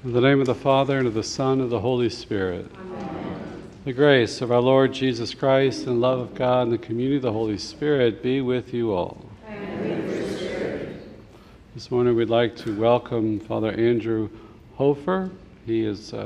In the name of the Father, and of the Son, and of the Holy Spirit. Amen. The grace of our Lord Jesus Christ, and love of God, and the community of the Holy Spirit be with you all. And with your spirit. This morning we'd like to welcome Father Andrew Hofer. He is